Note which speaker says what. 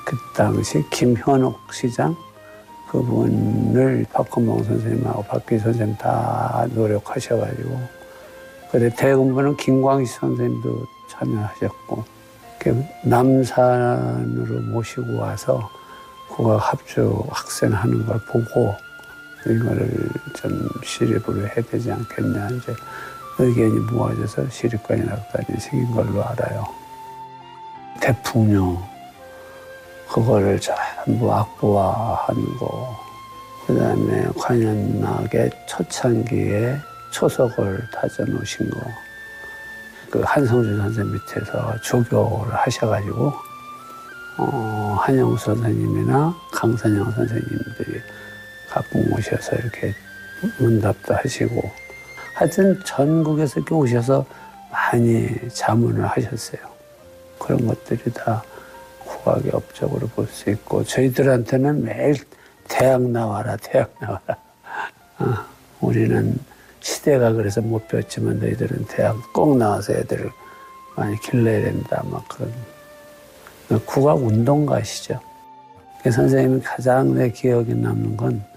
Speaker 1: 그 당시 김현옥 시장 그분을 박헌봉 선생님하고 박기 선생님 다 노력하셔가지고 그래 대공부는 김광식 선생님도 참여하셨고 남산으로 모시고 와서 국악 합주 학생하는 걸 보고 이거를 좀 시립으로 해야 되지 않겠냐 이제 의견이 모아져서 시립관현악단이 생긴 걸로 알아요. 대풍요 그거를 전부 악보화하는 거, 그 다음에 관현악의 초창기에 초석을 다져놓으신 거, 그 한성준 선생님 밑에서 조교를 하셔가지고 한영수 선생님이나 강선영 선생님들이 갖고 오셔서 이렇게 문답도 하시고 하여튼 전국에서 이렇게 오셔서 많이 자문을 하셨어요. 그런 것들이 다 국악의 업적으로 볼 수 있고 저희들한테는 매일 대학 나와라 대학 나와라. 우리는 시대가 그래서 못 배웠지만 너희들은 대학 꼭 나와서 애들을 많이 길러야 된다 막 그런 국악 운동가시죠. 선생님이 가장 내 기억에 남는 건